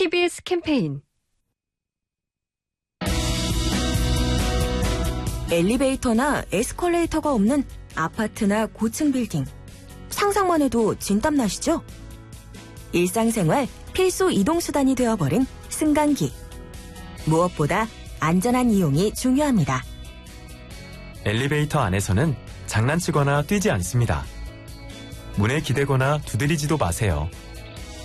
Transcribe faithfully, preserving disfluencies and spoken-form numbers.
티비에스 캠페인. 엘리베이터나 에스컬레이터가 없는 아파트나 고층 빌딩. 상상만 해도 진땀 나시죠? 일상생활 필수 이동수단이 되어버린 승강기. 무엇보다 안전한 이용이 중요합니다. 엘리베이터 안에서는 장난치거나 뛰지 않습니다. 문에 기대거나 두드리지도 마세요.